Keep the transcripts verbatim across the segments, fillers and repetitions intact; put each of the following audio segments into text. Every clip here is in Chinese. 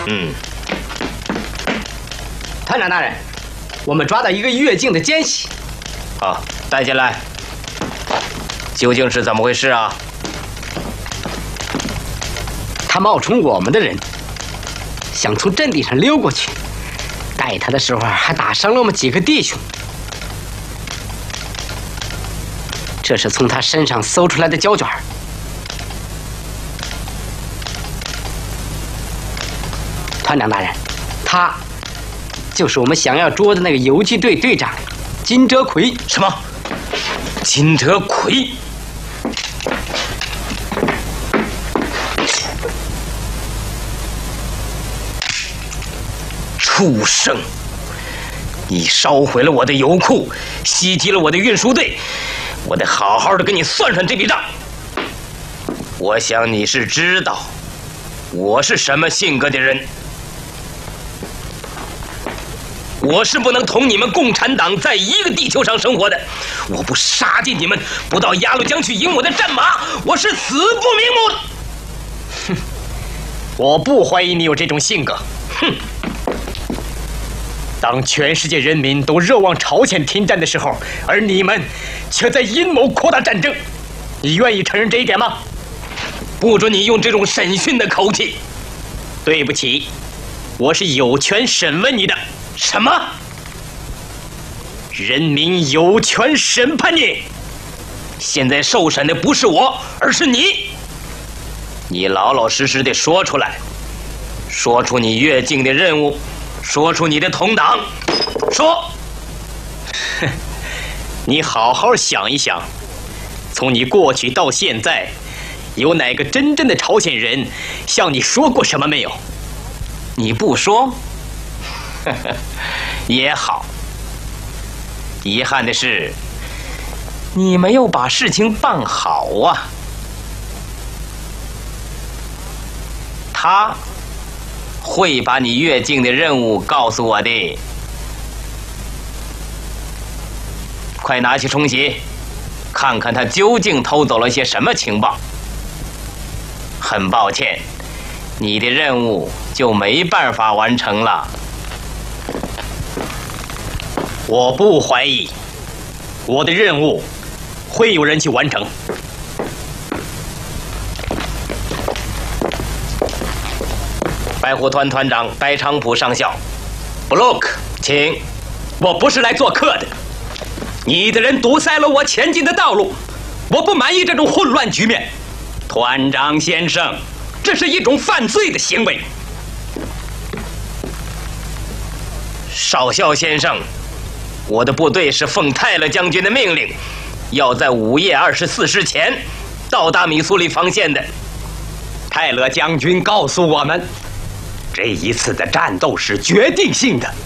嗯。 团长大人，我们抓到一个越境的奸细。 好，带进来。究竟是怎么回事啊？ 他冒充我们的人，想从阵地上溜过去。带他的时候还打伤了我们几个弟兄。这是从他身上搜出来的胶卷。团长大人，他就是我们想要捉的那个游击队队长金哲奎。 什么？金哲奎？畜生！你烧毁了我的油库，袭击了我的运输队，我得好好的跟你算算这笔账。我想你是知道我是什么性格的人。我是不能同你们共产党在一个地球上生活的。我不杀尽你们，不到鸭绿江去迎我的战马，我是死不瞑目。 哼，我不怀疑你有这种性格。 哼。 当全世界人民都热望朝鲜停战的时候，而你们却在阴谋扩大战争，你愿意承认这一点吗？ 不准你用这种审讯的口气。 对不起，我是有权审问你的。 什么？ 人民有权审判你。 现在受审的不是我，而是你。你老老实实的说出来，说出你越境的任务。说出你的同党，说。 哼，你好好想一想，从你过去到现在，有哪个真正的朝鲜人向你说过什么没有？ 你不说，呵呵，也好。遗憾的是，你没有把事情办好啊。他会把你越境的任务告诉我的。快拿去冲洗，看看他究竟偷走了些什么情报。很抱歉，你的任务就没办法完成了。 我不怀疑，我的任务会有人去完成。 白虎团团长白长普上校，布洛克，请。 我不是来做客的，你的人堵塞了我前进的道路，我不满意这种混乱局面。团长先生，这是一种犯罪的行为。 少校先生，我的部队是奉泰勒将军的命令，要在午夜二十四时前到达米苏里防线的。 泰勒将军告诉我们，这一次的战斗是决定性的，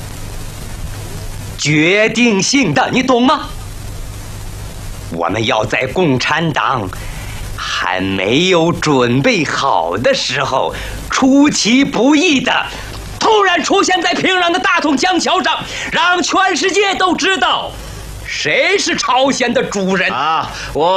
决定性的，你懂吗？我们要在共产党还没有准备好的时候，出其不意的突然出现在平壤的大同江桥上，让全世界都知道谁是朝鲜的主人啊！我。